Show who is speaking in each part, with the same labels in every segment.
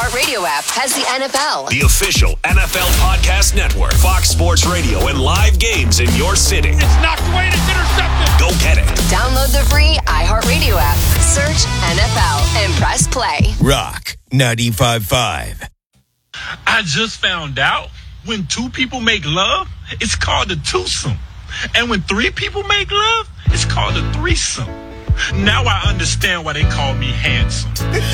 Speaker 1: iHeartRadio app has the NFL.
Speaker 2: The official NFL podcast network. Fox Sports Radio and live games in your city.
Speaker 3: It's knocked away and it's intercepted.
Speaker 2: Go get it.
Speaker 1: Download the free iHeartRadio app. Search NFL and press play.
Speaker 4: Rock 95.5.
Speaker 3: I just found out when two people make love, it's called a twosome. And when three people make love, it's called a threesome. Now I understand why they call me handsome.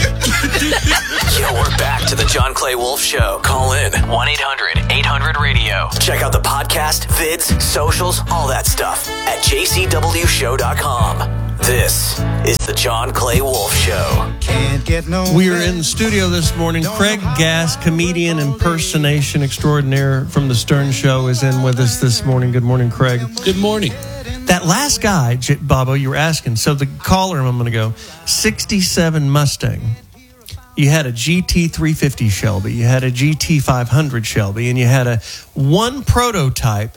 Speaker 5: Yo, we're back to the John Clay Wolf Show. Call in 1-800-800-RADIO. Check out the podcast, vids, socials, all that stuff at jcwshow.com. This is the John Clay Wolf Show.
Speaker 6: We are in the studio this morning. Craig Gass, comedian impersonation extraordinaire from the Stern Show, is in with us this morning. Good morning, Craig.
Speaker 7: Good morning.
Speaker 6: That last guy, Bobo, you were asking. So the caller, I'm going to go, 67 Mustang. You had a GT 350 Shelby. You had a GT 500 Shelby. And you had a one prototype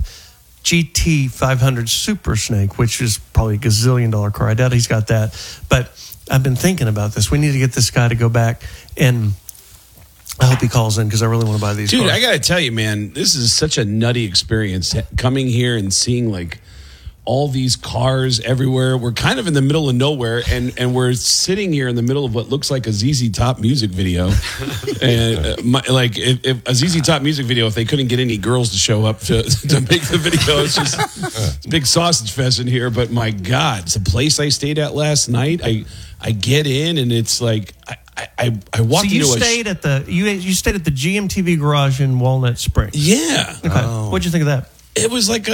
Speaker 6: GT 500 Super Snake, which is probably a gazillion-dollar car. I doubt he's got that. But I've been thinking about this. We need to get this guy to go back, and I hope he calls in because I really want to buy these cars.
Speaker 7: Dude, I got to tell you, man, this is such a nutty experience coming here and seeing, like, all these cars everywhere. We're kind of in the middle of nowhere, and we're sitting here in the middle of what looks like a ZZ Top music video. And if a ZZ Top music video, if they couldn't get any girls to show up to make the video, it's just it's a big sausage fest in here. But my God, it's a place I stayed at last night. I get in, and it's like I walked into
Speaker 6: you stayed at the GMTV garage in Walnut Springs.
Speaker 7: Yeah.
Speaker 6: Okay. Oh. What'd you think of that?
Speaker 7: It was like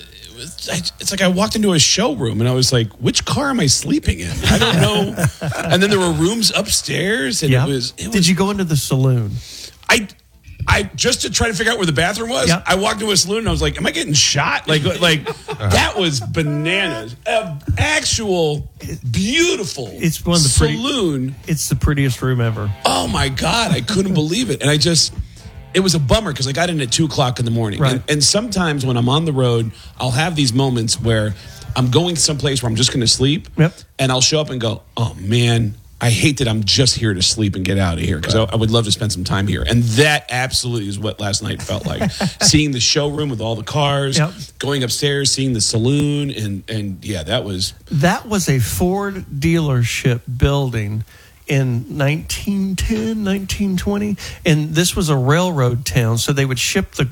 Speaker 7: it's like I walked into a showroom and I was like, which car am I sleeping in? I don't know. And then there were rooms upstairs, and it was.
Speaker 6: Did you go into the saloon?
Speaker 7: I just to try to figure out where the bathroom was. Yep. I walked into a saloon and I was like, am I getting shot? Like that was bananas. Actual beautiful.
Speaker 6: It's one of the
Speaker 7: saloon.
Speaker 6: It's the prettiest room ever.
Speaker 7: Oh my God, I couldn't believe it, and it was a bummer because I got in at 2:00 in the morning.
Speaker 6: Right.
Speaker 7: And sometimes when I'm on the road, I'll have these moments where I'm going someplace where I'm just going to sleep.
Speaker 6: Yep.
Speaker 7: And I'll show up and go, oh, man, I hate that I'm just here to sleep and get out of here because I would love to spend some time here. And that absolutely is what last night felt like. Seeing the showroom with all the cars, going upstairs, seeing the saloon. And yeah, that was
Speaker 6: a Ford dealership building in 1910, 1920, and this was a railroad town, so they would ship like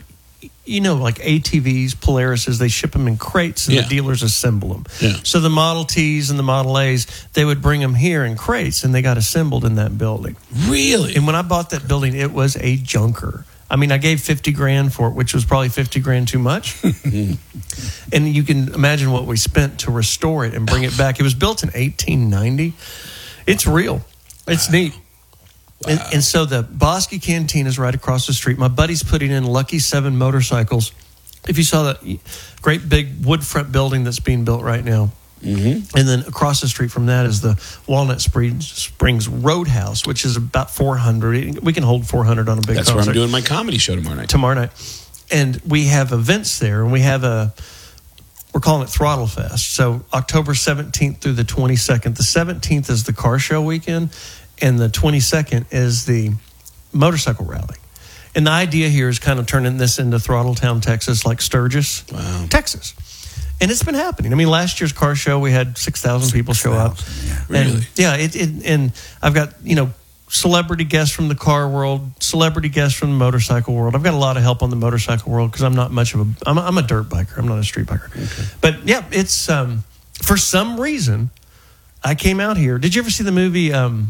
Speaker 6: ATVs, Polarises, they ship them in crates, and the dealers assemble them.
Speaker 7: Yeah.
Speaker 6: So the Model Ts and the Model As, they would bring them here in crates, and they got assembled in that building.
Speaker 7: Really?
Speaker 6: And when I bought that building, it was a junker. I mean, I gave $50,000 for it, which was probably $50,000 too much. And you can imagine what we spent to restore it and bring it back. It was built in 1890. It's real. It's neat. Wow. And so the Bosque Canteen is right across the street. My buddy's putting in Lucky 7 motorcycles. If you saw that great big wood front building that's being built right now. Mm-hmm. And then across the street from that is the Walnut Springs Roadhouse, which is about 400. We can hold 400 on a big concert.
Speaker 7: That's where I'm doing my comedy show tomorrow night. And we have events there, and we have we're calling it Throttle Fest. So October 17th through the 22nd. The 17th is the car show weekend, and the 22nd is the motorcycle rally. And the idea here is kind of turning this into Throttletown, Texas, like Sturgis, Texas. And it's been happening. I mean, last year's car show, we had 6,000 people show up. Yeah. Really?
Speaker 6: And, and I've got, celebrity guests from the car world, celebrity guests from the motorcycle world. I've got a lot of help on the motorcycle world because I'm not much of I'm a dirt biker. I'm not a street biker. Okay. But yeah, it's for some reason I came out here. Did you ever see the movie? The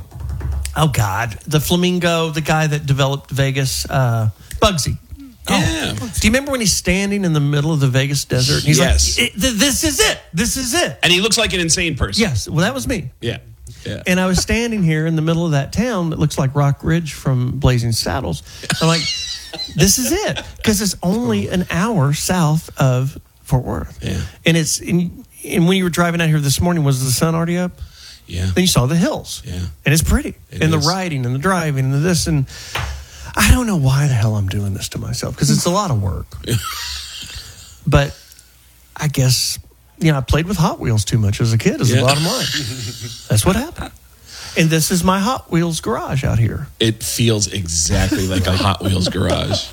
Speaker 6: Flamingo, the guy that developed Vegas, Bugsy.
Speaker 7: Yeah.
Speaker 6: Do you remember when he's standing in the middle of the Vegas desert? And he's like, "This is it. This is it."
Speaker 7: And he looks like an insane person.
Speaker 6: Yes. Well, that was me.
Speaker 7: Yeah. Yeah.
Speaker 6: And I was standing here in the middle of that town that looks like Rock Ridge from Blazing Saddles. I'm like, this is it. Because it's only an hour south of Fort Worth.
Speaker 7: Yeah.
Speaker 6: And and when you were driving out here this morning, was the sun already up?
Speaker 7: Yeah.
Speaker 6: Then you saw the hills.
Speaker 7: Yeah.
Speaker 6: And it's pretty. The riding and the driving and the this. And I don't know why the hell I'm doing this to myself because it's a lot of work. But I guess... I played with Hot Wheels too much as a kid, is the bottom line. That's what happened. And this is my Hot Wheels garage out here.
Speaker 7: It feels exactly like a Hot Wheels garage.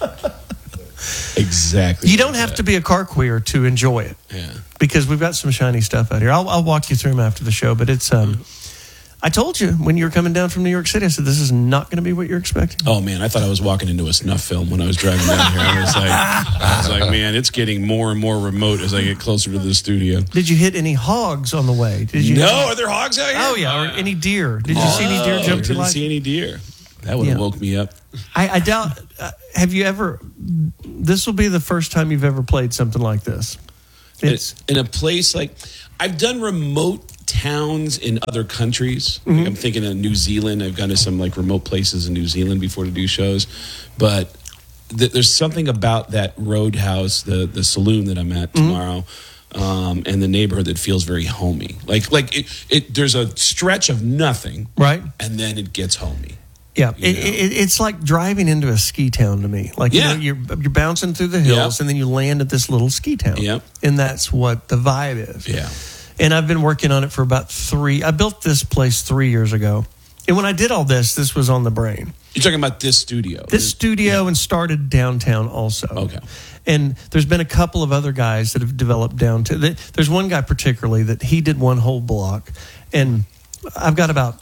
Speaker 7: Exactly.
Speaker 6: You don't have to be a car queer to enjoy it.
Speaker 7: Yeah.
Speaker 6: Because we've got some shiny stuff out here. I'll walk you through them after the show, but it's I told you when you were coming down from New York City, I said this is not going to be what you're expecting.
Speaker 7: Oh man, I thought I was walking into a snuff film when I was driving down here. I was like, man, it's getting more and more remote as I get closer to the studio.
Speaker 6: Did you hit any hogs on the way?
Speaker 7: Are there hogs out here?
Speaker 6: Oh yeah, or any deer? Did you see any deer jump to
Speaker 7: life? I didn't see any deer. That would have woke me up.
Speaker 6: I doubt. Have you ever? This will be the first time you've ever played something like this.
Speaker 7: It's in a place like I've done remote towns in other countries.
Speaker 6: Mm-hmm.
Speaker 7: Like I'm thinking of New Zealand. I've gone to some like remote places in New Zealand before to do shows, but there's something about that Roadhouse, the saloon that I'm at tomorrow, and the neighborhood that feels very homey. Like it there's a stretch of nothing,
Speaker 6: right,
Speaker 7: and then it gets homey.
Speaker 6: Yeah, it's like driving into a ski town to me. Like you're bouncing through the hills, and then you land at this little ski town.
Speaker 7: Yep.
Speaker 6: And that's what the vibe is.
Speaker 7: Yeah.
Speaker 6: And I've been working on it for about I built this place 3 years ago. And when I did all this was on the brain.
Speaker 7: You're talking about this studio.
Speaker 6: And started downtown also.
Speaker 7: Okay.
Speaker 6: And there's been a couple of other guys that have developed downtown. There's one guy particularly that he did one whole block. And I've got about,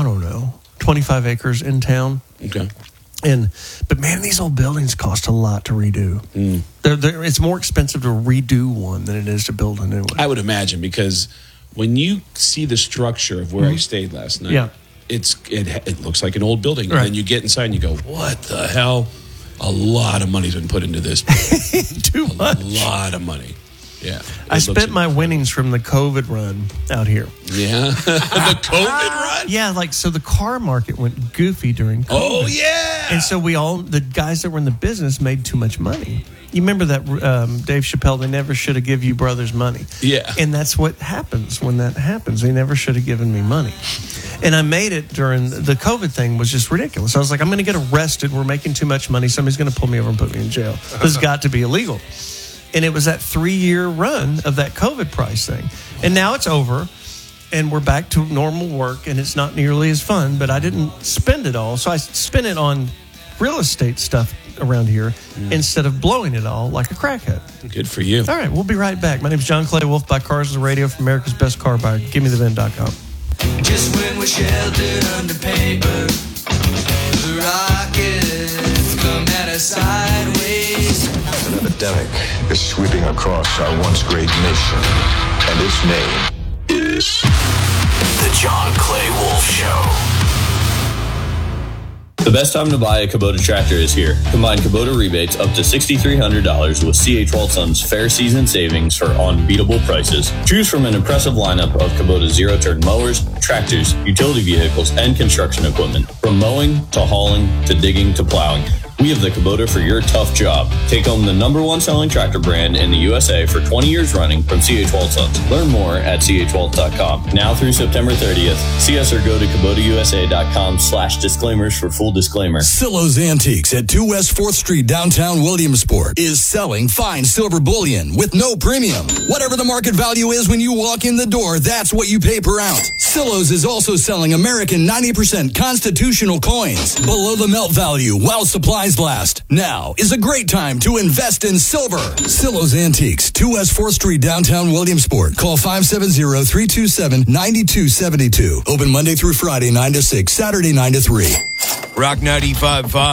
Speaker 6: 25 acres in town.
Speaker 7: Okay.
Speaker 6: But man, these old buildings cost a lot to redo. It's more expensive to redo one than it is to build a new one.
Speaker 7: I would imagine, because when you see the structure of where I stayed last night, it looks like an old building.
Speaker 6: Right.
Speaker 7: And then you get inside and you go, what the hell? A lot of money's been put into this.
Speaker 6: Too much.
Speaker 7: A lot of money. Yeah.
Speaker 6: I spent my winnings from the COVID run out here.
Speaker 7: Yeah. The COVID run?
Speaker 6: Yeah, so the car market went goofy during COVID.
Speaker 7: Oh, yeah.
Speaker 6: And so the guys that were in the business made too much money. You remember that Dave Chappelle, they never should have given you brothers money.
Speaker 7: Yeah.
Speaker 6: And that's what happens when that happens. They never should have given me money. And I made it during the COVID thing was just ridiculous. I was like, I'm going to get arrested. We're making too much money. Somebody's going to pull me over and put me in jail. This has got to be illegal. And it was that 3-year run of that COVID price thing. And now it's over, and we're back to normal work, and it's not nearly as fun, but I didn't spend it all. So I spent it on real estate stuff around here instead of blowing it all like a crackhead.
Speaker 7: Good for you.
Speaker 6: All right, we'll be right back. My name is John Clay Wolf, by Cars on the Radio from America's Best Car Buyer. GiveMeTheVin.com.
Speaker 8: Just when we're sheltered under paper, the rockets come at us sideways.
Speaker 9: An epidemic is sweeping across our once great nation, and its name is
Speaker 5: The John Clay Wolf Show.
Speaker 10: The best time to buy a Kubota tractor is here. Combine Kubota rebates up to $6,300 with C.H. Walton's Fair Season savings for unbeatable prices. Choose from an impressive lineup of Kubota zero-turn mowers, tractors, utility vehicles, and construction equipment. From mowing to hauling to digging to plowing, we have the Kubota for your tough job. Take home the #1 selling tractor brand in the USA for 20 years running from C.H. Waltons. Learn more at chwalt.com. Now through September 30th. See us or go to KubotaUSA.com/disclaimers for full disclaimer.
Speaker 11: Silo's Antiques at 2 West 4th Street, downtown Williamsport, is selling fine silver bullion with no premium. Whatever the market value is when you walk in the door, that's what you pay per ounce. Silo's is also selling American 90% constitutional coins below the melt value while supplies last. Now is a great time to invest in silver. Silo's Antiques, 2 West 4th Street, downtown Williamsport. Call 570-327-9272. Open Monday through Friday, 9 to 6, Saturday, 9 to 3.
Speaker 4: Rock 95.5.